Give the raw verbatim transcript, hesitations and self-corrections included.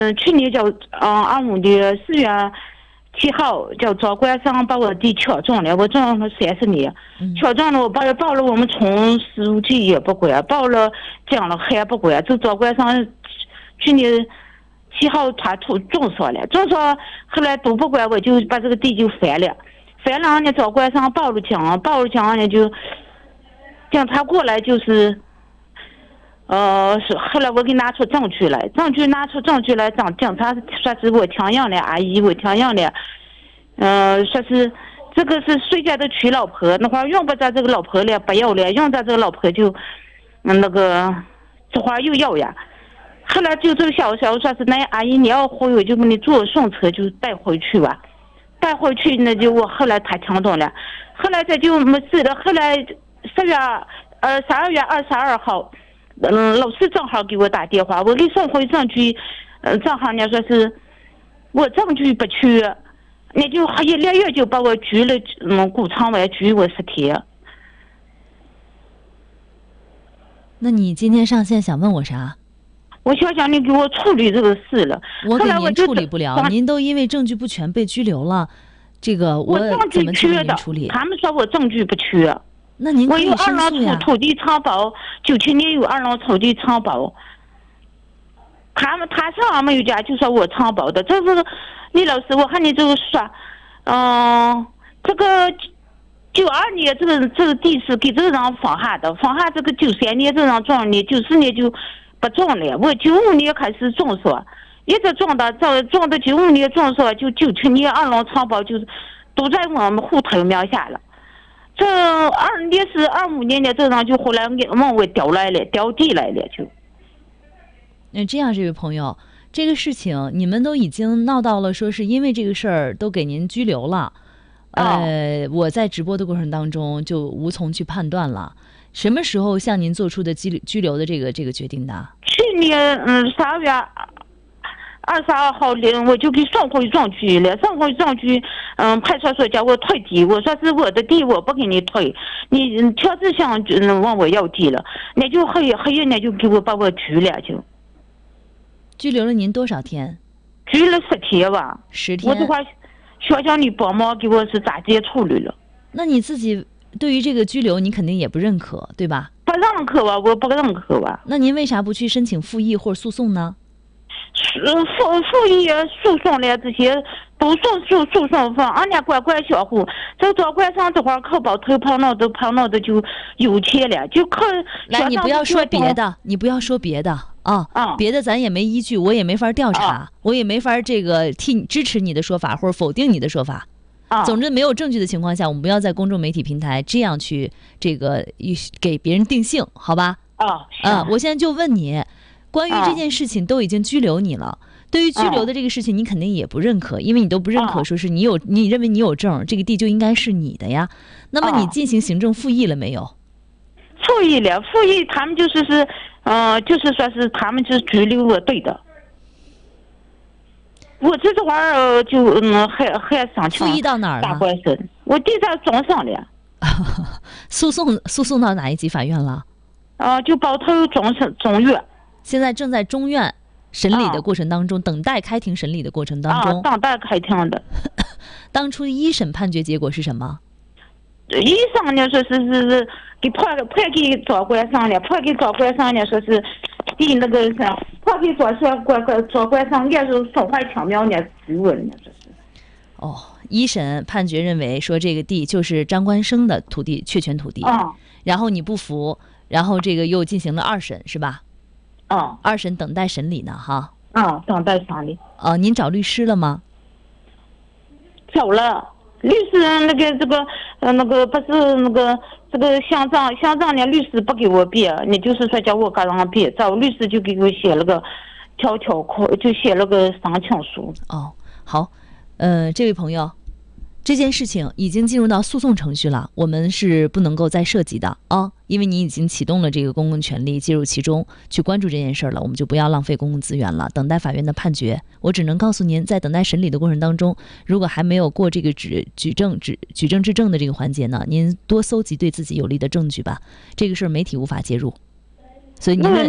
嗯，去年叫嗯二五的四月七号，叫赵官商把我地敲中了，我种了三十年，敲中了我报报了我们从事务局也不管，报了讲了还不管，这赵官商去年七号他出种说了，种说后来都不管，我就把这个地就翻了，翻了呢赵官商报了讲，报了讲呢就讲他过来就是。呃，是后来我给拿出证据来，证据拿出证据来，警警察说是我强养的阿姨，我强养的，嗯、呃，说是这个是谁家的娶老婆，那会儿用不着这个老婆了，不要了，用着这个老婆就，嗯，那个这会儿又要呀。后来就这个小小说是那阿姨你要回我就给你坐送车就带回去吧，带回去那就我后来他抢走了，后来这就没事了，后来十月呃十二月二十二号。嗯，老师正好给我打电话，我给送回证据，嗯、呃，正好呢说是，我证据不缺，那就一两月就把我拘了，嗯，顾长外拘我十天。 那你今天上线想问我啥？ 我想想你给我处理这个事了， 我给您处理不了，您都因为证据不全被拘留了，这个我怎么去给您处理？ 他们说我证据不缺。 那您可以申诉呀。 我有二郎土地承包，九七年有二郎土地承包，他们他上俺们有家就说我承包的，这是李老师，我和你这个说，嗯、呃，这个九二年这个这个地是给这个人放下的，放下这个九三年这人种的，九四年就不种了，我九五年开始种说，一直种到种种到九五年种说，就九七年二郎承包就是都在我们户头名下了。这二年是二五年的，这张就后来往外调来了，调地来了就。 那这样，这位朋友，这个事情你们都已经闹到了，说是因为这个事儿都给您拘留了。哦、呃，我在直播的过程当中就无从去判断了，什么时候向您做出的拘拘留的这个这个决定的？ 去年嗯十二月。二十二号零，我就给送回证据了。送回证据，嗯，派出所叫我退地，我说是我的地，我不给你退，你确实想嗯问我要地了，那就黑黑夜那就给我把我拘了，就拘留了您多少天？ 拘了十天吧。 十天。 我这块学校你帮忙给我是咋接处理了？ 那你自己对于这个拘留，你肯定也不认可，对吧？ 不认可吧，我不认可吧。 那您为啥不去申请复议或诉讼呢？ 复复议诉讼了，这些都诉诉诉讼方，俺家乖乖小户，这赵官商这块靠包头跑闹的跑闹的就有钱了，就靠。 来，你不要说别的，你不要说别的啊，啊别的咱也没依据，我也没法调查，啊、我也没法这个替你支持你的说法或者否定你的说法。啊，总之没有证据的情况下，我们不要在公众媒体平台这样去这个给别人定性，好吧？ 啊， 啊，我现在就问你。关于这件事情都已经拘留你了，对于拘留的这个事情你肯定也不认可，因为你都不认可说是你有你认为你有证，这个地就应该是你的呀。那么你进行行政复议了没有？ 复议了，复议他们就是是呃就是说是他们就是拘留我对的。我这这会儿就嗯还还上复议到哪儿了？ 大官司，我地在中上了。 诉讼诉讼到哪一级法院了？ 啊、呃，就包头中上中院。 现在正在中院审理的过程当中，啊、等待开庭审理的过程当中。 啊，等待开庭的。 当初一审判决结果是什么？ 一审呢说是是是给判判给赵官商了，判给赵官商呢说是地那个啥，判给赵官官赵官商也是损坏抢苗呢，余文呢说是。 哦，一审判决认为说这个地就是张官生的土地，确权土地。 啊。 然后你不服，然后这个又进行了二审，是吧？ 哦， 二审等待审理呢，哈。 啊，等待审理。 哦，您找律师了吗？ 找了，律师那个这个呃那个不是那个这个乡长乡长呢，律师不给我辩，你就是说叫我个人辩，找律师就给我写了个条条框，就写了个申请书。 哦，好，呃，这位朋友。这件事情已经进入到诉讼程序了，我们是不能够再涉及的啊，因为你已经启动了这个公共权利介入其中去关注这件事了，我们就不要浪费公共资源了，等待法院的判决。我只能告诉您，在等待审理的过程当中，如果还没有过这个举举证举举证质证的这个环节呢，您多搜集对自己有利的证据吧，这个事儿媒体无法介入。所以您的